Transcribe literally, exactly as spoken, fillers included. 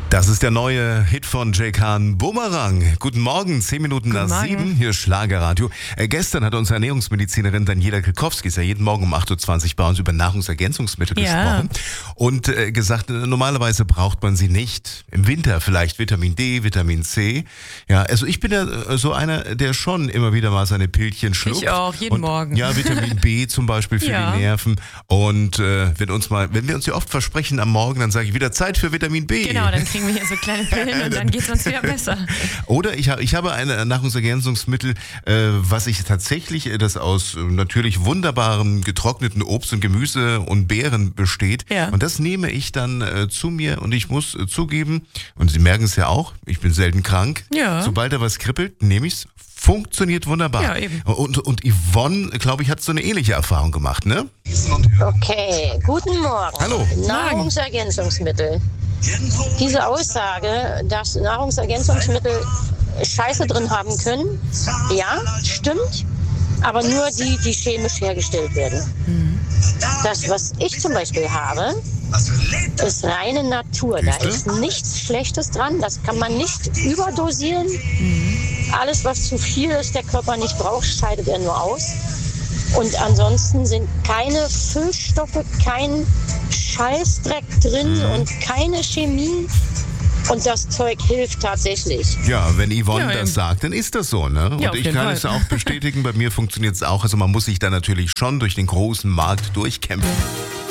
Das ist der neue Hit von Jay Khan, Bumerang. Guten Morgen, zehn Minuten nach sieben, hier ist Schlagerradio. Äh, gestern hat unsere Ernährungsmedizinerin Daniela Kilkowski, ist ja jeden Morgen um acht Uhr zwanzig bei uns, über Nahrungsergänzungsmittel Ja. gesprochen und äh, gesagt, äh, normalerweise braucht man sie nicht. Im Winter vielleicht Vitamin D, Vitamin C. Ja, also ich bin ja äh, so einer, der schon immer wieder mal seine Pillchen schluckt. Ich auch, jeden und, Morgen. Ja, Vitamin B zum Beispiel für Ja. die Nerven. Und äh, wenn uns mal, wenn wir uns ja oft versprechen am Morgen, dann sage ich wieder Zeit für Vitamin B. Genau, dann kriegen wir hier so kleine Pillen und dann geht es uns wieder besser. Oder ich, hab, ich habe ein Nahrungsergänzungsmittel, äh, was ich tatsächlich, äh, das aus äh, natürlich wunderbarem getrockneten Obst und Gemüse und Beeren besteht. Ja. Und das nehme ich dann äh, zu mir und ich muss äh, zugeben, und Sie merken es ja auch, ich bin selten krank. Ja. Sobald da was kribbelt, nehme ich es. Funktioniert wunderbar. Ja, eben. Und, und Yvonne, glaube ich, hat so eine ähnliche Erfahrung gemacht, ne? Okay, guten Morgen. Hallo. Nahrungsergänzungsmittel. Diese Aussage, dass Nahrungsergänzungsmittel Scheiße drin haben können, ja, stimmt, aber nur die, die chemisch hergestellt werden. Das, was ich zum Beispiel habe, ist reine Natur. Da ist nichts Schlechtes dran. Das kann man nicht überdosieren. Alles, was zu viel ist, der Körper nicht braucht, scheidet er nur aus. Und ansonsten sind keine Füllstoffe, kein Scheißdreck drin und keine Chemie. Und das Zeug hilft tatsächlich. Ja, wenn Yvonne Ja, das eben. sagt, dann ist das so, ne? Und Ja, auf ich jeden kann Fall. es auch bestätigen, bei mir funktioniert es auch. Also man muss sich da natürlich schon durch den großen Markt durchkämpfen.